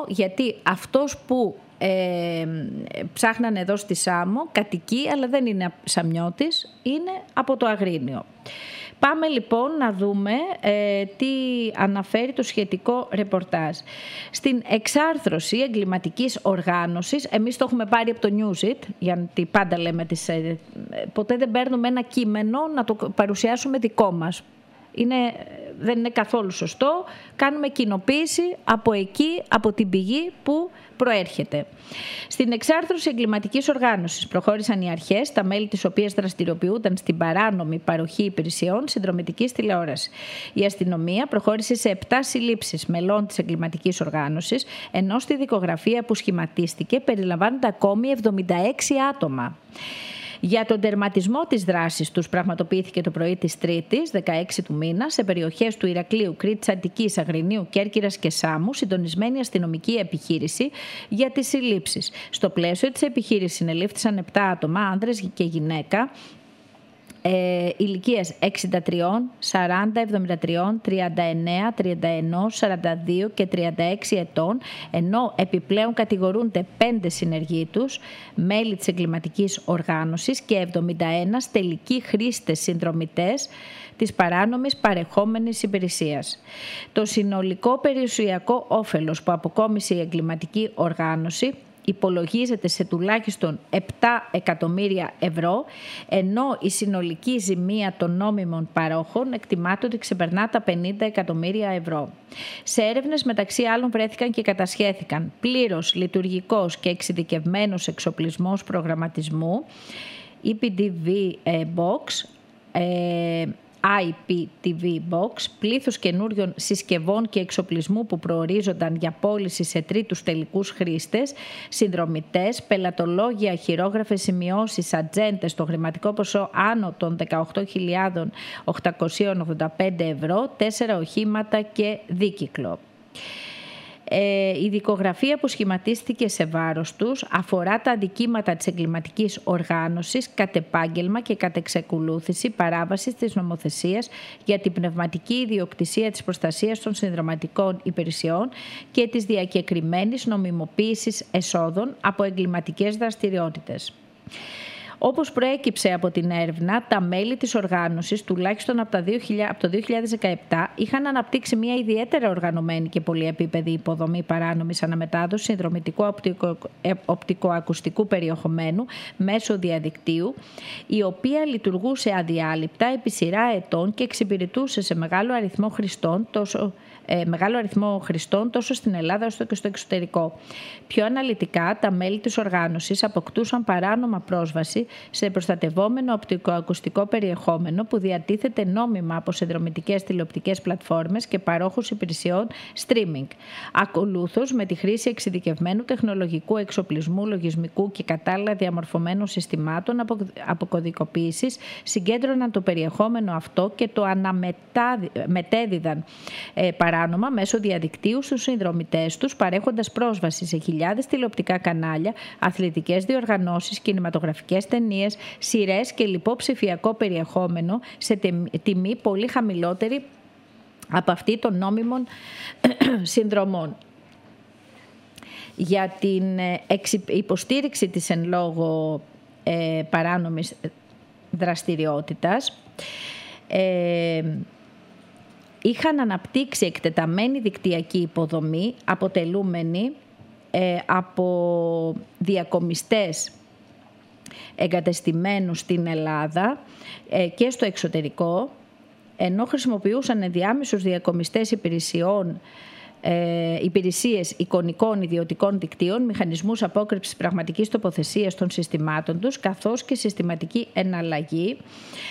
γιατί αυτός που ψάχνανε εδώ στη Σάμο κατοικεί, αλλά δεν είναι Σαμιώτης, είναι από το Αγρίνιο. Πάμε λοιπόν να δούμε τι αναφέρει το σχετικό ρεπορτάζ. Στην εξάρθρωση εγκληματικής οργάνωσης, εμείς το έχουμε πάρει από το Newsit, γιατί πάντα λέμε ποτέ δεν παίρνουμε ένα κείμενο να το παρουσιάσουμε δικό μας. Δεν είναι καθόλου σωστό. Κάνουμε κοινοποίηση από εκεί, από την πηγή που προέρχεται. Στην εξάρθρωση εγκληματικής οργάνωσης προχώρησαν οι αρχές, τα μέλη της οποίας δραστηριοποιούνταν στην παράνομη παροχή υπηρεσιών συνδρομητικής τηλεόρασης. Η αστυνομία προχώρησε σε 7 συλλήψεις μελών της εγκληματικής οργάνωσης, ενώ στη δικογραφία που σχηματίστηκε περιλαμβάνονται ακόμη 76 άτομα. Για τον τερματισμό της δράσης τους πραγματοποιήθηκε το πρωί της Τρίτης, 16 του μήνα, σε περιοχές του Ηρακλείου, Κρήτης, Αττικής, Αγρινίου, Κέρκυρας και Σάμου, συντονισμένη αστυνομική επιχείρηση για τις συλλήψεις. Στο πλαίσιο της επιχείρησης συνελήφθησαν 7 άτομα, άνδρες και γυναίκα, ηλικίας 63, 40, 73, 39, 31, 42 και 36 ετών, ενώ επιπλέον κατηγορούνται 5 συνεργοί τους, μέλη της εγκληματικής οργάνωσης και 71 τελικοί χρήστες συνδρομητές της παράνομης παρεχόμενης υπηρεσίας. Το συνολικό περιουσιακό όφελος που αποκόμισε η εγκληματική οργάνωση υπολογίζεται σε τουλάχιστον 7 εκατομμύρια ευρώ, ενώ η συνολική ζημία των νόμιμων παρόχων εκτιμάται ότι ξεπερνά τα 50 εκατομμύρια ευρώ. Σε έρευνες μεταξύ άλλων βρέθηκαν και κατασχέθηκαν πλήρως λειτουργικός και εξειδικευμένος εξοπλισμός προγραμματισμού, EPTV Box, IPTV Box, πλήθος καινούριων συσκευών και εξοπλισμού που προορίζονταν για πώληση σε τρίτους τελικούς χρήστες, συνδρομητές, πελατολόγια, χειρόγραφες σημειώσεις, ατζέντες, το χρηματικό ποσό άνω των 18.885 ευρώ, 4 οχήματα και δίκυκλο. Η δικογραφία που σχηματίστηκε σε βάρος τους αφορά τα αδικήματα της εγκληματικής οργάνωσης κατ' επάγγελμα και κατ' εξεκολούθηση παράβασης της νομοθεσίας για την πνευματική ιδιοκτησία της προστασίας των συνδροματικών υπηρεσιών και της διακεκριμένης νομιμοποίησης εσόδων από εγκληματικές δραστηριότητες. Όπως προέκυψε από την έρευνα, τα μέλη της οργάνωσης, τουλάχιστον από το 2017, είχαν αναπτύξει μια ιδιαίτερα οργανωμένη και πολυεπίπεδη υποδομή παράνομης αναμετάδοσης συνδρομητικού οπτικοακουστικού περιεχομένου μέσω διαδικτύου, η οποία λειτουργούσε αδιάλειπτα επί σειρά ετών και εξυπηρετούσε σε μεγάλο αριθμό χρηστών τόσο στην Ελλάδα όσο και στο εξωτερικό. Πιο αναλυτικά, τα μέλη της οργάνωσης αποκτούσαν παράνομα πρόσβαση σε προστατευόμενο οπτικοακουστικό περιεχόμενο που διατίθεται νόμιμα από συνδρομητικές τηλεοπτικές πλατφόρμες και παρόχους υπηρεσιών streaming. Ακολούθως, με τη χρήση εξειδικευμένου τεχνολογικού εξοπλισμού, λογισμικού και κατάλληλα διαμορφωμένων συστημάτων αποκωδικοποίησης, συγκέντρωναν το περιεχόμενο αυτό και το μετέδιδαν παράνομα μέσω διαδικτύου στους συνδρομητές τους, παρέχοντας πρόσβαση σε χιλιάδες τηλεοπτικά κανάλια, αθλητικές διοργανώσεις, κινηματογραφικές ταινίες, σειρές και λοιπό ψηφιακό περιεχόμενο σε τιμή πολύ χαμηλότερη από αυτή των νόμιμων συνδρομών. Για την υποστήριξη της εν λόγω παράνομης δραστηριότητας, είχαν αναπτύξει εκτεταμένη δικτυακή υποδομή αποτελούμενη από διακομιστές εγκατεστημένους στην Ελλάδα και στο εξωτερικό, ενώ χρησιμοποιούσαν ενδιάμεσους διακομιστές υπηρεσίες εικονικών ιδιωτικών δικτύων, μηχανισμούς απόκρυψης πραγματικής τοποθεσίας των συστημάτων τους, καθώς και συστηματική εναλλαγή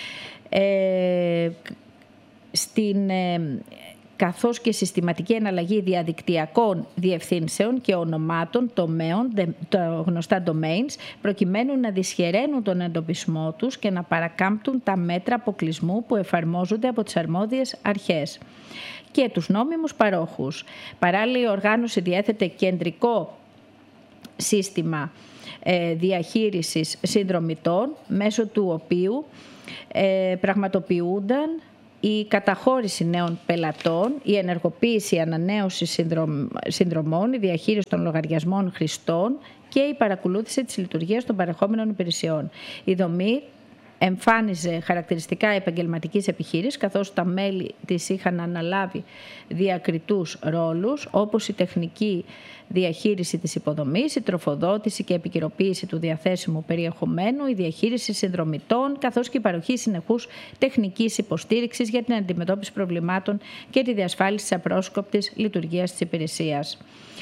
καθώς και συστηματική εναλλαγή διαδικτυακών διευθύνσεων και ονομάτων τομέων, τα γνωστά domains, προκειμένου να δυσχεραίνουν τον εντοπισμό τους και να παρακάμπτουν τα μέτρα αποκλεισμού που εφαρμόζονται από τις αρμόδιες αρχές και τους νόμιμους παρόχους. Παράλληλα, η οργάνωση διέθετε κεντρικό σύστημα διαχείρισης συνδρομητών, μέσω του οποίου πραγματοποιούνταν η καταχώρηση νέων πελατών, η ενεργοποίηση, η ανανέωση συνδρομών, η διαχείριση των λογαριασμών χρηστών και η παρακολούθηση της λειτουργίας των παρεχόμενων υπηρεσιών. Η δομή εμφάνιζε χαρακτηριστικά επαγγελματικής επιχείρησης, καθώς τα μέλη της είχαν αναλάβει διακριτούς ρόλους, όπως η τεχνική διαχείριση της υποδομής, η τροφοδότηση και επικαιροποίηση του διαθέσιμου περιεχομένου, η διαχείριση συνδρομητών, καθώς και η παροχή συνεχούς τεχνικής υποστήριξης για την αντιμετώπιση προβλημάτων και τη διασφάλιση της απρόσκοπτης λειτουργίας της υπηρεσίας.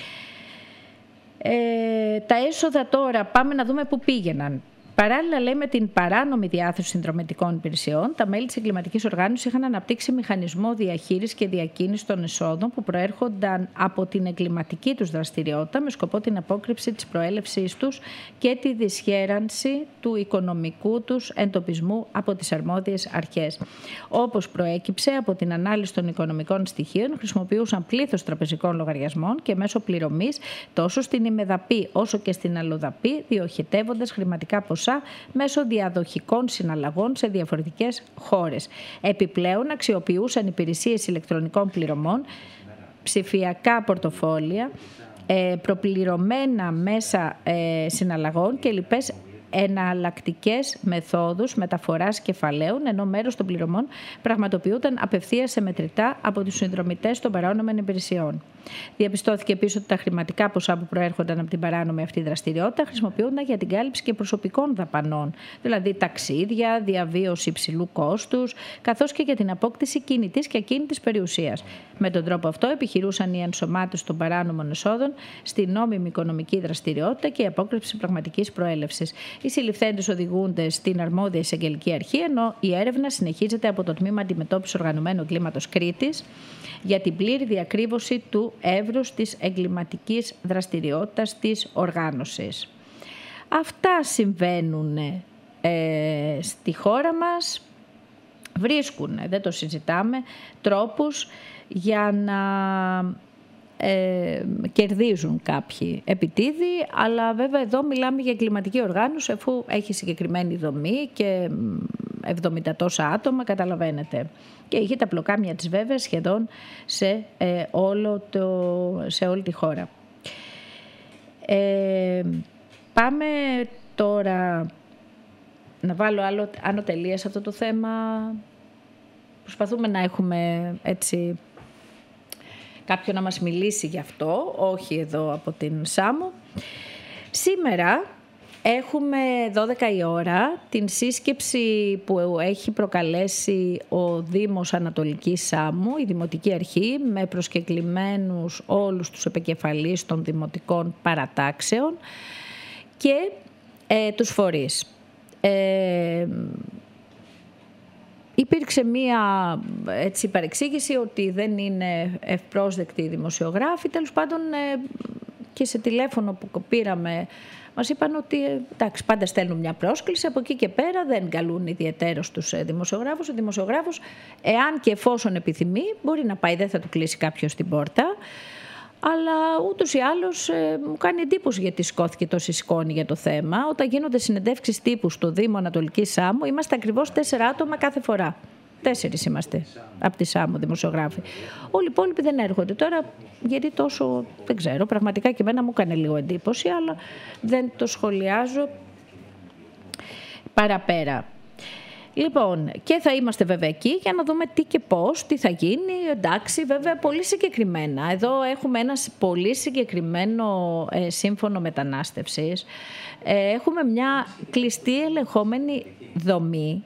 Τα έσοδα τώρα πάμε να δούμε πού πήγαιναν. Παράλληλα, λέει, με την παράνομη διάθεση συνδρομητικών υπηρεσιών, τα μέλη της εγκληματικής οργάνωσης είχαν αναπτύξει μηχανισμό διαχείρισης και διακίνησης των εσόδων που προέρχονταν από την εγκληματική τους δραστηριότητα με σκοπό την απόκρυψη της προέλευσής τους και τη δυσχέρανση του οικονομικού τους εντοπισμού από τις αρμόδιες αρχές. Όπως προέκυψε από την ανάλυση των οικονομικών στοιχείων, χρησιμοποιούσαν πλήθος τραπεζικών λογαριασμών και μέσω πληρωμής τόσο στην ημεδαπή όσο και στην αλλοδαπή, διοχετεύοντας χρηματικά ποσά μέσω διαδοχικών συναλλαγών σε διαφορετικές χώρες. Επιπλέον, αξιοποιούσαν υπηρεσίες ηλεκτρονικών πληρωμών, ψηφιακά πορτοφόλια, προπληρωμένα μέσα συναλλαγών και λοιπές εναλλακτικές μεθόδους μεταφοράς κεφαλαίων, ενώ μέρος των πληρωμών πραγματοποιούταν απευθείας σε μετρητά από τους συνδρομητές των παράνομων υπηρεσιών. Διαπιστώθηκε επίσης ότι τα χρηματικά ποσά που προέρχονταν από την παράνομη αυτή δραστηριότητα χρησιμοποιούνταν για την κάλυψη και προσωπικών δαπανών, δηλαδή ταξίδια, διαβίωση υψηλού κόστους, καθώς και για την απόκτηση κινητής και ακίνητης περιουσίας. Με τον τρόπο αυτό επιχειρούσαν η ενσωμάτωση των παράνομων εσόδων στη νόμιμη οικονομική δραστηριότητα και η απόκρυψη πραγματικής προέλευσης. Οι συλληφθέντες οδηγούνται στην αρμόδια εισαγγελική αρχή, ενώ η έρευνα συνεχίζεται από το Τμήμα Αντιμετώπισης Οργανωμένου Εγκλήματος Κρήτης για την πλήρη διακρύβωση του εύρους της εγκληματικής δραστηριότητας της οργάνωσης. Αυτά συμβαίνουν στη χώρα μας. Βρίσκουν, δεν το συζητάμε, τρόπους για να κερδίζουν κάποιοι επιτίδη, αλλά βέβαια εδώ μιλάμε για εγκληματική οργάνωση, αφού έχει συγκεκριμένη δομή και 70 τόσα άτομα, καταλαβαίνετε. Και έχει τα πλοκάμια της βέβαια σχεδόν σε όλη τη χώρα. Πάμε τώρα να βάλω άνω τελεία σε αυτό το θέμα. Προσπαθούμε να έχουμε έτσι κάποιον να μας μιλήσει γι' αυτό, όχι εδώ από την Σάμο. Σήμερα έχουμε 12 η ώρα την σύσκεψη που έχει προκαλέσει ο Δήμος Ανατολικής Σάμου, η Δημοτική Αρχή, με προσκεκλημένους όλους τους επικεφαλείς των δημοτικών παρατάξεων και τους φορείς. Υπήρξε μία παρεξήγηση ότι δεν είναι ευπρόσδεκτοι οι δημοσιογράφοι. Τέλος πάντων, και σε τηλέφωνο που πήραμε μας είπαν ότι εντάξει, πάντα στέλνουν μια πρόσκληση, από εκεί και πέρα δεν καλούν ιδιαιτέρως τους δημοσιογράφους. Ο δημοσιογράφος, εάν και εφόσον επιθυμεί, μπορεί να πάει, δεν θα του κλείσει κάποιος την πόρτα. Αλλά ούτως ή άλλως μου κάνει εντύπωση γιατί σηκώθηκε τόση σκόνη για το θέμα. Όταν γίνονται συνεντεύξεις τύπου στο Δήμο Ανατολικής Σάμου, είμαστε ακριβώς 4 άτομα κάθε φορά. 4 είμαστε από τη Σάμου δημοσιογράφοι. Όλοι οι υπόλοιποι δεν έρχονται. Τώρα, γιατί τόσο, δεν ξέρω, πραγματικά και εμένα μου έκανε λίγο εντύπωση, αλλά δεν το σχολιάζω παραπέρα. Λοιπόν, και θα είμαστε βέβαια εκεί για να δούμε τι και πώς, τι θα γίνει. Εντάξει, βέβαια πολύ συγκεκριμένα. Εδώ έχουμε ένα πολύ συγκεκριμένο σύμφωνο μετανάστευσης. Έχουμε μια κλειστή ελεγχόμενη δομή,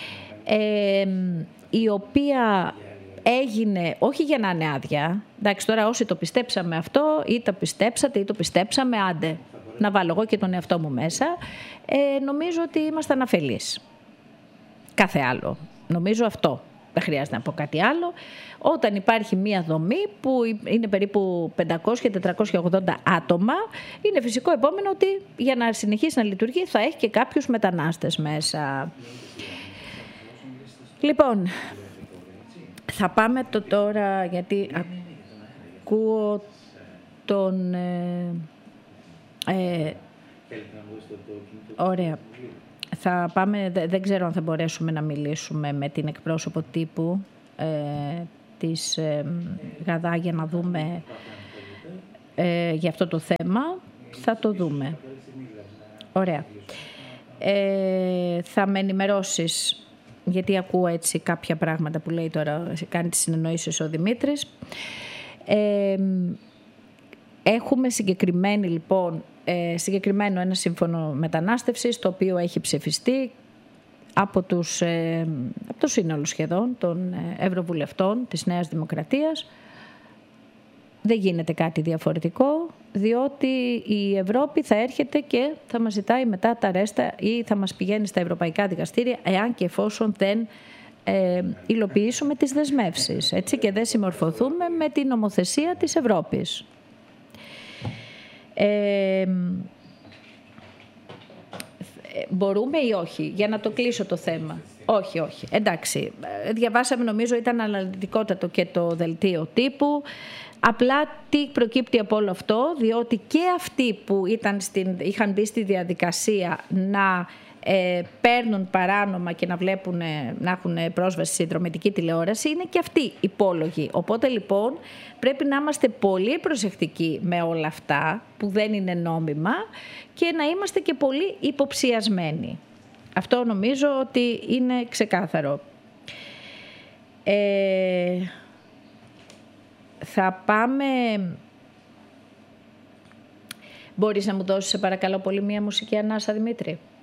η οποία έγινε όχι για να είναι άδεια. Εντάξει, τώρα όσοι το πιστέψαμε αυτό, ή το πιστέψατε ή το πιστέψαμε, άντε, να βάλω εγώ και τον εαυτό μου μέσα, νομίζω ότι ήμασταν αφελείς. Κάθε άλλο. Νομίζω αυτό. Δεν χρειάζεται να πω κάτι άλλο. Όταν υπάρχει μία δομή που είναι περίπου 500-480 άτομα, είναι φυσικό επόμενο ότι για να συνεχίσει να λειτουργεί θα έχει και κάποιους μετανάστες μέσα. Λοιπόν, θα πάμε τώρα, γιατί ακούω τον... ωραία. Θα πάμε, δεν ξέρω αν θα μπορέσουμε να μιλήσουμε με την εκπρόσωπο τύπου. της Γαδά για να δούμε για αυτό το θέμα. Θα το δούμε. Ωραία. Θα με ενημερώσεις, γιατί ακούω έτσι κάποια πράγματα που λέει τώρα, κάνει τις συνεννοήσεις ο Δημήτρης. Έχουμε συγκεκριμένο ένα σύμφωνο μετανάστευσης, το οποίο έχει ψηφιστεί από το σύνολο σχεδόν των ευρωβουλευτών της Νέας Δημοκρατίας. Δεν γίνεται κάτι διαφορετικό, διότι η Ευρώπη θα έρχεται και θα μας ζητάει μετά τα ρέστα ή θα μας πηγαίνει στα ευρωπαϊκά δικαστήρια, εάν και εφόσον δεν υλοποιήσουμε τις δεσμεύσεις, έτσι, και δεν συμμορφωθούμε με την νομοθεσία της Ευρώπης. Μπορούμε ή όχι, για να το κλείσω το θέμα? Όχι. Εντάξει, διαβάσαμε, νομίζω ήταν αναλυτικότατο και το δελτίο τύπου. Απλά τι προκύπτει από όλο αυτό, διότι και αυτοί που είχαν μπει στη διαδικασία να παίρνουν παράνομα και να έχουν πρόσβαση στη συνδρομητική τηλεόραση, είναι και αυτοί υπόλογοι. Οπότε λοιπόν πρέπει να είμαστε πολύ προσεκτικοί με όλα αυτά που δεν είναι νόμιμα και να είμαστε και πολύ υποψιασμένοι. Αυτό νομίζω ότι είναι ξεκάθαρο. Θα πάμε... Μπορείς να μου δώσεις, σε παρακαλώ πολύ, μία μουσική ανάσα, Δημήτρη?